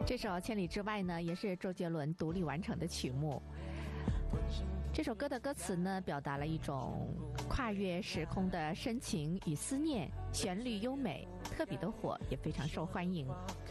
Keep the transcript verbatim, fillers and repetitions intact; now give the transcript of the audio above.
这首《千里之外》呢，也是周杰伦独立完成的曲目。这首歌的歌词呢，表达了一种跨越时空的深情与思念，旋律优美，特别的火，也非常受欢迎。